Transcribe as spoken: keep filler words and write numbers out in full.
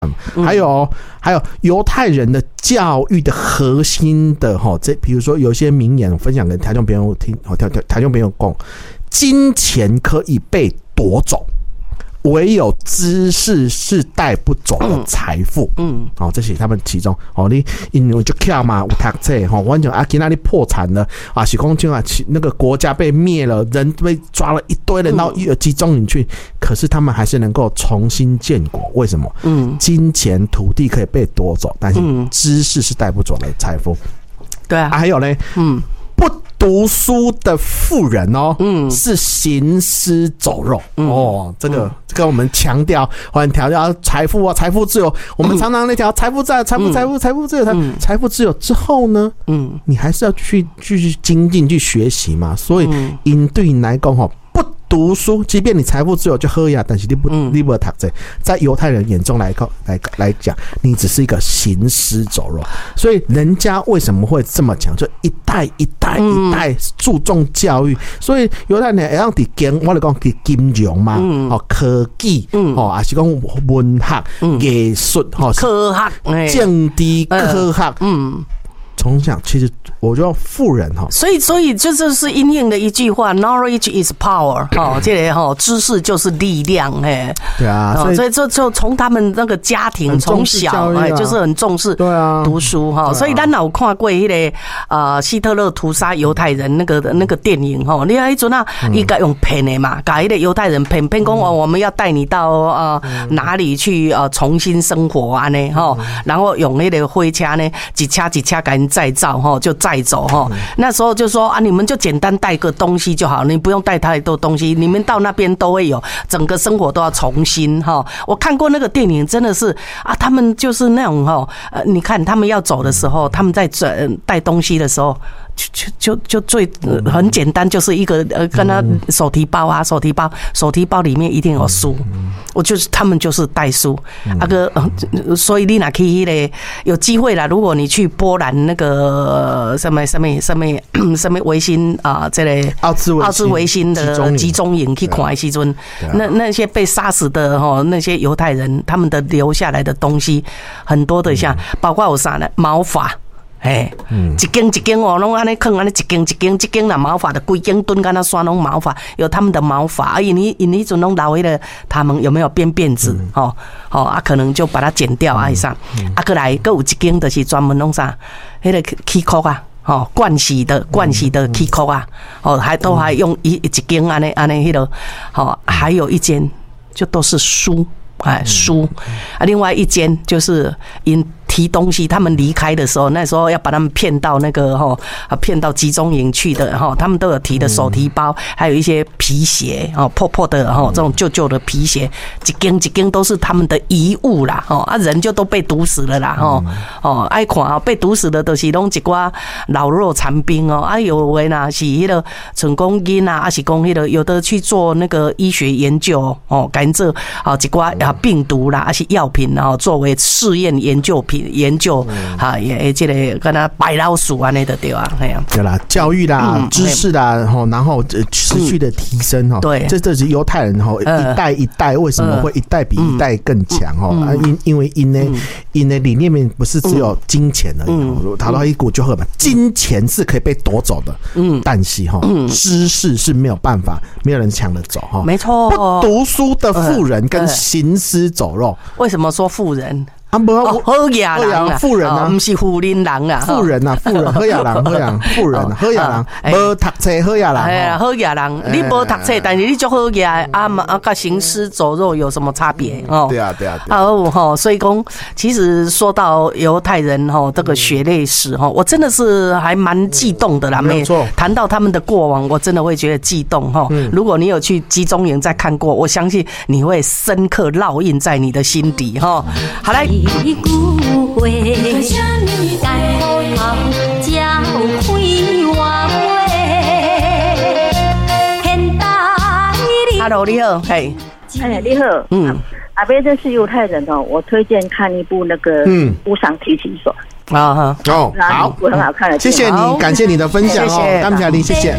嗯、还有还有犹太人的教育的核心的哈，这比如说有些名言，我分享给台中朋友听，台台台中朋友讲，金钱可以被夺走。唯有知识是带不走的财富。嗯，好、哦，这是他们其中。哦，你因为就巧嘛，有读册哈，完全啊，今仔日破产了啊，是讲就啊，那个国家被灭了，人被抓了一堆人到集中营去，嗯、可是他们还是能够重新建国。为什么？嗯，金钱、土地可以被夺走，但是知识是带不走的财富。 对啊， 啊还有呢，嗯。不读书的富人哦，嗯，是行尸走肉、嗯、哦。这个、嗯、这个我们强调，我们强调财富啊，财富自由。我们常常那条财富自由，财富财富财富自由，财富自由之后呢，嗯，你还是要去继续精进去学习嘛。所以，因对你来讲哈。不读书，即便你财富自由就喝呀，但是你不、嗯、你不读书，在犹太人眼中来来来讲，你只是一个行尸走肉。所以人家为什么会这么讲？就一代一代一代注重教育，嗯、所以犹太人会让伫经，我哋讲伫金融嘛，嗯、哦科技，嗯、哦还是讲文学、艺术，哦科学、 政治科学，嗯。从小其实我觉得富人哈， 所以所以这就是因应的一句话 ，knowledge is power， 哦，这个哈知识就是力量，哎， 对啊， 所以所以这就从他们那个家庭从小哎就是很重视对啊读书哈，所以咱有看过那个呃希特勒屠杀犹太人那个那个电影哈，你那阵啊，应该用骗的嘛，把那个犹太人骗骗讲哦，我们要带你到呃哪里去呃重新生活啊呢哈，然后用那个火车呢一车一车赶再造哈，就再走哈。那时候就说啊，你们就简单带个东西就好，你不用带太多东西。你们到那边都会有，整个生活都要重新哈。我看过那个电影，真的是啊，他们就是那种哈，呃，你看他们要走的时候，他们在带东西的时候。就就就最很简单，就是一个呃，跟他手提包啊，手提包，手提包里面一定有书。我就是他们就是带书，那个，所以你哪可以嘞？有机会啦，如果你去波兰那个什么什么什么什么维新啊，这类奥兹奥兹维辛的集中营去看的时阵，那那些被杀死的哈，那些犹太人，他们的留下来的东西很多的，像包括有啥呢？毛发。哎，一根一根哦，拢安尼坑安尼一根一根，一根那毛发的规根蹲跟他刷拢毛发，有他们的毛发，而因你因你阵拢留迄个他们有没有编辫子？哦哦啊，可能就把它剪掉啊，上啊，过来，搁有一根就是专门弄啥，迄个起裤啊，哦，盥洗的盥洗的起裤啊，哦，还都还用一一根安尼安尼迄个，哦，还有一间就都是书，哎书啊，另外一间就是因。提东西，他们离开的时候，那时候要把他们骗到那个哈，骗到集中营去的哈，他们都有提的手提包，还有一些皮鞋哦，破破的哈，这种旧旧的皮鞋，一根一根都是他们的遗物啦，哦啊，人就都被毒死了啦，哦哦，爱看啊，被毒死的都是拢一寡老弱残兵哦，啊有的呢是迄个成功因啊，啊是讲迄个有的去做那个医学研究哦，甘蔗啊一寡啊病毒啦，啊是药品然后作为试验研究品。研究哈，也这个跟他白老鼠啊，那的对啊，哎呀， 对啦，教育啦、嗯、知识啦，然后持续的提升哈，对，这这是犹太人哈，一代一代为什么会一代比一代更强哈？啊，因因为因呢因的理念面不是只有金钱而已，谈到一股就喝嘛，金钱是可以被夺走的，嗯，但是哈，知识是没有办法，没有人抢得走哈， 没错， 不读书的富人跟行尸走肉， 为什么说富人？ 啊，不， 哦，好野人啊， 富人啊， 不是富人人啊， 富人啊，富人，好野人，好野富人，好野人，无读册好野人， 哎呀，好野人，你无读册，但是你就好野啊嘛，啊，跟行尸走肉有什么差别？哦， 对啊，对啊， 哦，哈，所以讲，其实说到犹太人哈，这个血泪史哈，我真的是还蛮激动的啦， 没错， 谈到他们的过往，我真的会觉得激动哈。如果你有去集中营再看过，我相信你会深刻烙印在你的心底哈。好来。一句话，甘苦头才有开话现代 Hello， 你好，嘿， 哎，你好，嗯，阿伯，这是犹太人哦，我推荐看一部那个《无偿提琴手》 啊哈，哦，好， 很好看的， 谢谢你，感谢你的分享哦，感谢你，谢谢。